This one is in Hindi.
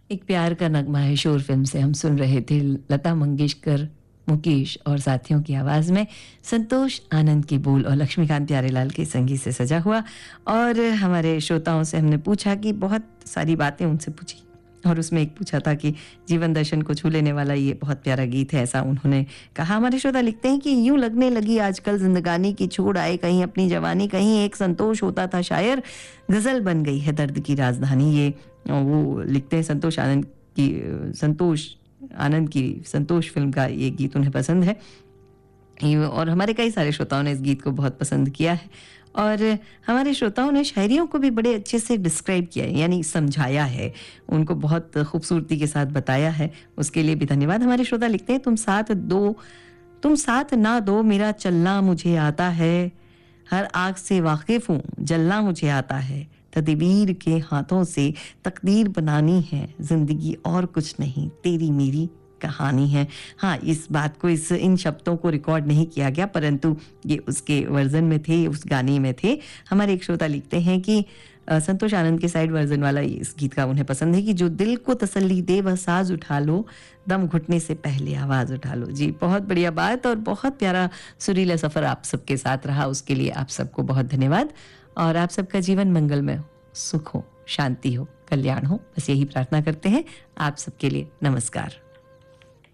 एक प्यार का नगमा है शोर फिल्म से हम सुन रहे थे लता मंगेशकर, मुकेश और साथियों की आवाज़ में संतोष आनंद की बोल और लक्ष्मीकांत प्यारेलाल के संगीत से सजा हुआ। और हमारे श्रोताओं से हमने पूछा कि बहुत सारी बातें उनसे पूछी और उसमें एक पूछा था कि जीवन दर्शन को छू लेने वाला ये बहुत प्यारा गीत है, ऐसा उन्होंने कहा। हमारे श्रोता लिखते हैं कि यूं लगने लगी आजकल जिंदगानी की छोड़ आए कहीं अपनी जवानी, कहीं एक संतोष होता था शायर, गजल बन गई है दर्द की राजधानी। ये वो लिखते हैं संतोष आनंद की संतोष फिल्म का ये गीत उन्हें पसंद है। और हमारे कई सारे श्रोताओं ने इस गीत को बहुत पसंद किया है और हमारे श्रोताओं ने शायरियों को भी बड़े अच्छे से डिस्क्राइब किया है, यानी समझाया है, उनको बहुत खूबसूरती के साथ बताया है। उसके लिए भी धन्यवाद। हमारे श्रोता लिखते हैं तुम साथ ना दो मेरा चलना मुझे आता है, हर आग से वाकिफ हूँ जलना मुझे आता है, तदबीर के हाथों से तकदीर बनानी है, जिंदगी और कुछ नहीं तेरी मेरी कहानी है। हाँ, इस बात को इन शब्दों को रिकॉर्ड नहीं किया गया, परंतु ये उसके वर्जन में थे, उस गाने में थे। हमारे एक श्रोता लिखते हैं कि संतोष आनंद के साइड वर्जन वाला इस गीत का उन्हें पसंद है कि जो दिल को तसल्ली दे वह साज उठा लो, दम घुटने से पहले आवाज उठा लो। जी, बहुत बढ़िया बात और बहुत प्यारा सुरीला सफर आप सबके साथ रहा, उसके लिए आप सबको बहुत धन्यवाद। और आप सबका जीवन मंगलमय हो, सुख हो, शांति हो, कल्याण हो, बस यही प्रार्थना करते हैं। आप सबके लिए नमस्कार।